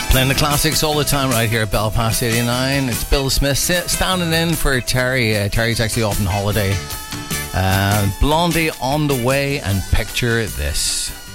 Playing the classics all the time right here at Belfast 89. It's Bill Smith standing in for Terry. Terry's actually off on holiday. Blondie on the way, and picture this.